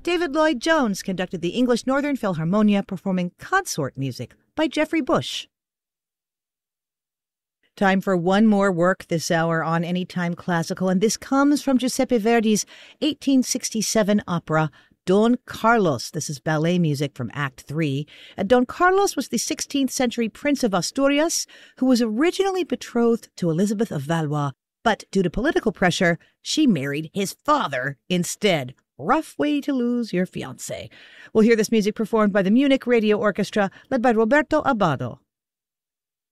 David Lloyd Jones conducted the English Northern Philharmonia performing consort music by Geoffrey Bush. Time for one more work this hour on Anytime Classical, and this comes from Giuseppe Verdi's 1867 opera, Don Carlos. This is ballet music from Act 3. Don Carlos was the 16th century Prince of Asturias who was originally betrothed to Elizabeth of Valois, but due to political pressure, she married his father instead. Rough way to lose your fiancé. We'll hear this music performed by the Munich Radio Orchestra, led by Roberto Abbado.